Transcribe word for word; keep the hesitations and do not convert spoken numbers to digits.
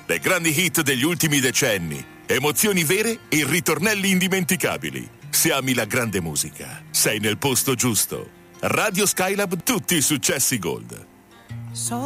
Le grandi hit degli ultimi decenni, emozioni vere e ritornelli indimenticabili. Se ami la grande musica, sei nel posto giusto. Radio Skylab, tutti i successi Gold. So